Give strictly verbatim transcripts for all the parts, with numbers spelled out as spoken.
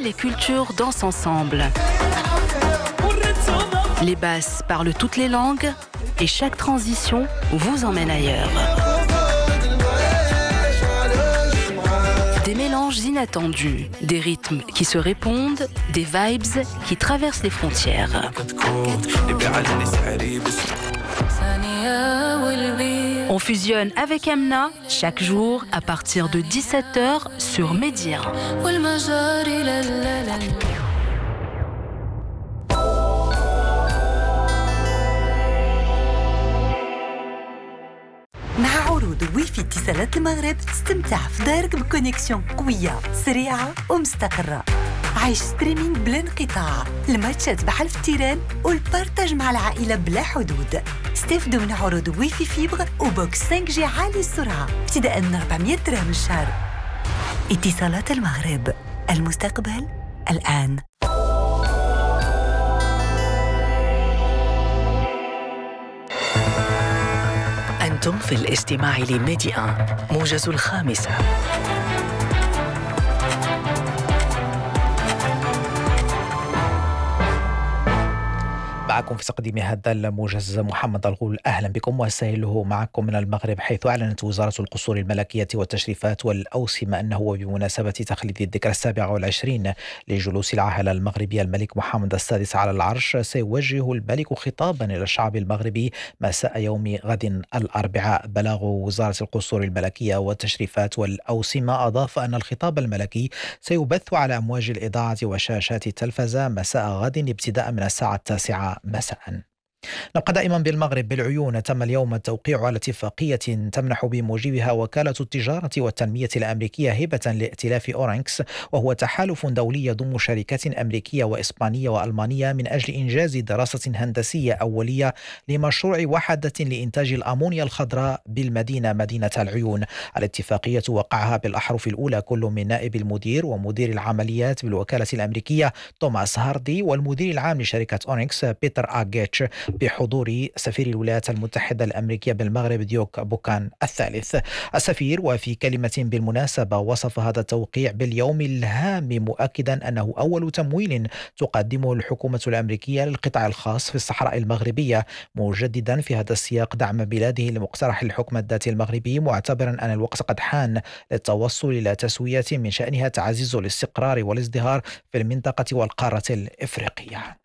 les cultures dansent ensemble. Les basses parlent toutes les langues et chaque transition vous emmène ailleurs. Des mélanges inattendus, des rythmes qui se répondent, des vibes qui traversent les frontières. On fusionne avec Amna chaque jour à partir de dix-sept heures sur Média. مع عروض ويفي اتصالات المغرب تستمتع في دارك بكونيكسيون قوية سريعة ومستقرة. عيش ستريمينج بلا انقطاع، الماتشات بحال في التيران والبارتاج مع العائلة بلا حدود. استفدوا من عروض ويفي فيبر وبوكس خمسة جي عالي السرعة ابتداء من أربعمائة درهم الشهر. اتصالات المغرب، المستقبل الآن. أنتم في الاستماع لميديا موجز الخامسة. معكم في تقديم هذا الموجز محمد الغول. أهلا بكم وسهله معكم من المغرب، حيث أعلنت وزارة القصور الملكية والتشريفات والأوسمة أنه بمناسبة تخليد الذكرى السابعة والعشرين لجلوس العاهل المغربي الملك محمد السادس على العرش، سيوجه الملك خطابا إلى الشعب المغربي مساء يوم غد الأربعاء. بلاغ وزارة القصور الملكية والتشريفات والأوسمة أضاف أن الخطاب الملكي سيبث على أمواج الإذاعة وشاشات التلفزة مساء غد ابتداء من الساعة التاسعة مساء. نبقى دائما بالمغرب بالعيون. تم اليوم التوقيع على اتفاقية تمنح بموجبها وكالة التجارة والتنمية الأمريكية هبة لائتلاف أورينكس، وهو تحالف دولي يضم شركات أمريكية وإسبانية وألمانية من أجل إنجاز دراسة هندسية أولية لمشروع وحدة لإنتاج الأمونيا الخضراء بالمدينة مدينة العيون. الاتفاقية وقعها بالأحرف الأولى كل من نائب المدير ومدير العمليات بالوكالة الأمريكية توماس هاردي والمدير العام لشركة أورينكس بيتر آغيتش بحضور سفير الولايات المتحدة الأمريكية بالمغرب ديوك بوكان الثالث. السفير وفي كلمة بالمناسبة وصف هذا التوقيع باليوم الهام، مؤكدا أنه أول تمويل تقدمه الحكومة الأمريكية للقطاع الخاص في الصحراء المغربية، مجددا في هذا السياق دعم بلاده لمقترح الحكم الذاتي المغربي، معتبرا أن الوقت قد حان للتوصل إلى تسوية من شأنها تعزيز الاستقرار والازدهار في المنطقة والقارة الإفريقية.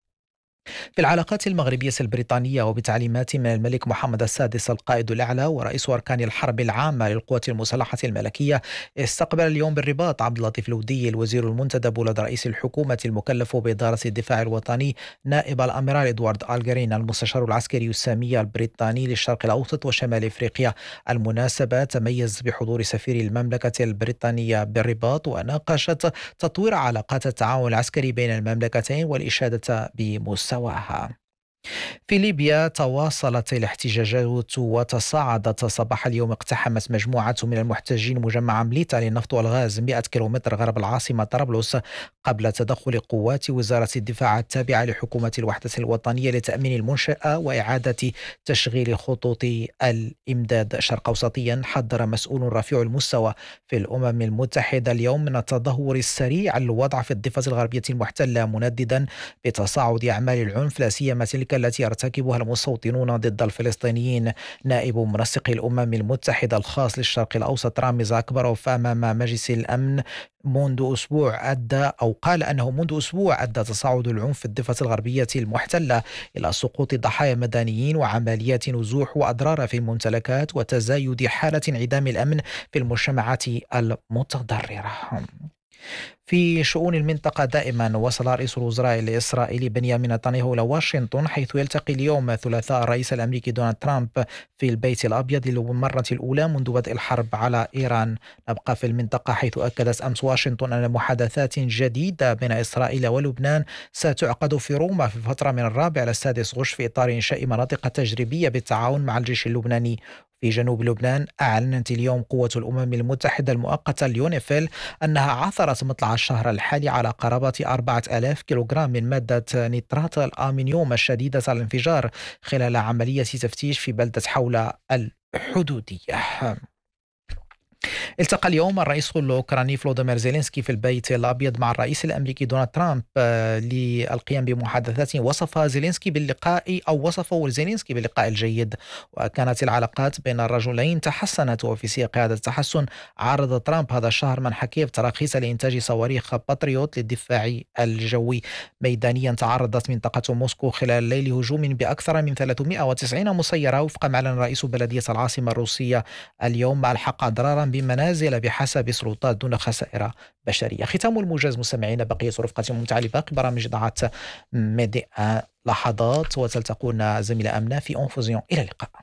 في العلاقات المغربية البريطانية وبتعليمات من الملك محمد السادس القائد الأعلى ورئيس أركان الحرب العامة للقوات المسلحة الملكية، استقبل اليوم بالرباط عبد اللطيف الودي الوزير المنتدب لدى رئيس الحكومة المكلف بإدارة الدفاع الوطني نائب الأميرال إدوارد ألغرين المستشار العسكري السامي البريطاني للشرق الأوسط وشمال إفريقيا. المناسبة تميز بحضور سفير المملكة البريطانية بالرباط، وناقشت تطوير علاقات التعاون العسكري بين المملكتين والإشادة بمستوى سواها. في ليبيا تواصلت الاحتجاجات وتصاعدت. صباح اليوم اقتحمت مجموعة من المحتجين مجمع مليتا للنفط والغاز مئة كيلومتر غرب العاصمة طرابلس قبل تدخل قوات وزارة الدفاع التابعة لحكومة الوحدة الوطنية لتأمين المنشأة وإعادة تشغيل خطوط الإمداد. شرق أوسطيا حذر مسؤول رفيع المستوى في الأمم المتحدة اليوم من التدهور السريع الوضع في الضفة الغربية المحتلة، منددا بتصاعد أعمال العنف لا سيما تلك التي يرتكبها المستوطنون ضد الفلسطينيين. نائب منسق الأمم المتحدة الخاص للشرق الأوسط رامز أكبروف أمام مجلس الأمن منذ أسبوع أدى أو قال أنه منذ أسبوع أدى تصاعد العنف في الضفة الغربية المحتلة إلى سقوط ضحايا مدنيين وعمليات نزوح وأضرار في الممتلكات وتزايد حالة انعدام الأمن في المجتمعات المتضررة. في شؤون المنطقة دائما، وصل رئيس الوزراء الإسرائيلي بنيامين نتنياهو إلى واشنطن، حيث يلتقي اليوم الثلاثاء الرئيس الأمريكي دونالد ترامب في البيت الأبيض للمرة الأولى منذ بدء الحرب على إيران. نبقى في المنطقة، حيث أكدت أمس واشنطن أن محادثات جديدة بين إسرائيل ولبنان ستعقد في روما في فترة من الرابع إلى السادس غش في إطار إنشاء مناطق تجريبية بالتعاون مع الجيش اللبناني. في جنوب لبنان، أعلنت اليوم قوة الأمم المتحدة المؤقتة اليونيفيل أنها عثرت مطلع الشهر الحالي على قرابة أربعة آلاف كيلوغرام من مادة نيترات الأمونيوم الشديدة الانفجار خلال عملية تفتيش في بلدة حول الحدودية. التقى اليوم الرئيس الأوكراني فلوديمير زيلينسكي في البيت الأبيض مع الرئيس الأمريكي دونالد ترامب آه، للقيام بمحادثات. وصف زيلينسكي باللقاء أو وصفه زيلينسكي باللقاء الجيد، وكانت العلاقات بين الرجلين تحسنت. وفي سياق هذا التحسن عارض ترامب هذا الشهر منح كييف تراخيص لإنتاج صواريخ باتريوت للدفاع الجوي. ميدانيا تعرضت منطقة موسكو خلال الليل هجوم بأكثر من ثلاثمائة وتسعين مسيرة وفق ما أعلن رئيس بلدية العاصمة الروسية اليوم، مع الحق أضرارا بمنازل بحسب السلطات دون خسائر بشرية. ختام الموجز مستمعين، بقية رفقة ممتعة لباقي برامج ضاعت مئة لحظات، وتلتقون زميلة أمنة في أنفوزيون. إلى اللقاء.